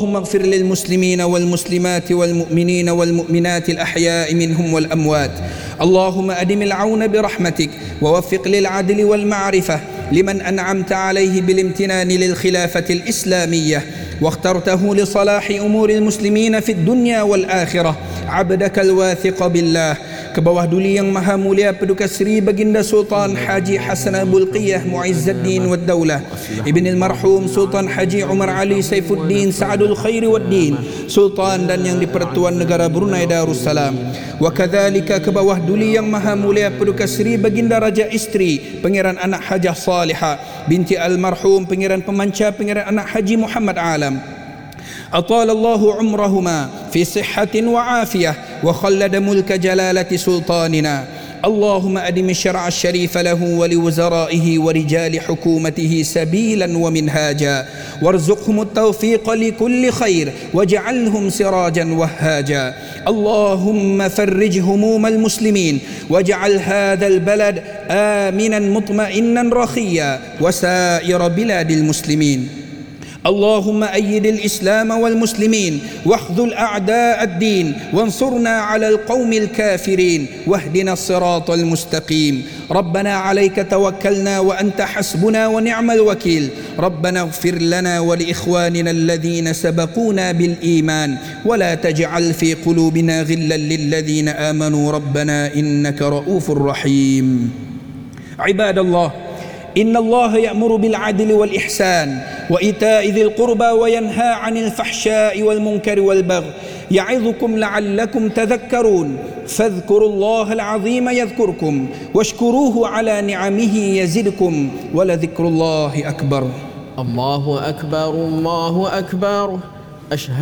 اللهم اغفر للمسلمين والمسلمات والمؤمنين والمؤمنات الأحياء منهم والأموات. اللهم أدم العون برحمتك، ووفق للعدل والمعرفة لمن أنعمت عليه بالامتنان للخلافة الإسلامية واخترته لصلاح أمور المسلمين في الدنيا والآخرة، عبدك الواثق بالله. Ke bawah duli yang maha mulia Paduka Seri Baginda Sultan Haji Hasan Bulqiyah Muizzuddin wad Daulah Ibn al-Marhum Sultan Haji Umar Ali Saifuddin Sa'adul Khairi wad Din, Sultan dan yang di-Pertuan Negara Brunei Darussalam. Wa kadzalika ke bawah duli yang maha mulia Paduka Seri Baginda Raja Isteri Pangeran Anak Hajah Salihah binti al-Marhum Pangeran Pemanca Pangeran Anak Haji Muhammad Alam. أطال الله عمرهما في صحة وعافية وخلد ملك جلالة سلطاننا. اللهم أدم الشرع الشريف له ولوزرائه ورجال حكومته سبيلا ومنهاجا، وارزقهم التوفيق لكل خير واجعلهم سراجا وهاجا. اللهم فرج هموم المسلمين واجعل هذا البلد آمنا مطمئنا رخيا وسائر بلاد المسلمين. اللهم أيد الإسلام والمسلمين واخذل أعداء الدين وانصرنا على القوم الكافرين واهدنا الصراط المستقيم. ربنا عليك توكلنا وأنت حسبنا ونعم الوكيل. ربنا اغفر لنا ولإخواننا الذين سبقونا بالإيمان ولا تجعل في قلوبنا غلا للذين آمنوا ربنا إنك رؤوف رحيم. عباد الله، إن الله يأمر بالعدل والإحسان وإيتاء ذي القربى وينهى عن الفحشاء والمنكر والبغي يعظكم لعلكم تذكرون. فاذكروا الله العظيم يذكركم واشكروه على نعمه يزدكم ولذكر الله أكبر. الله أكبر الله أكبر. أشهد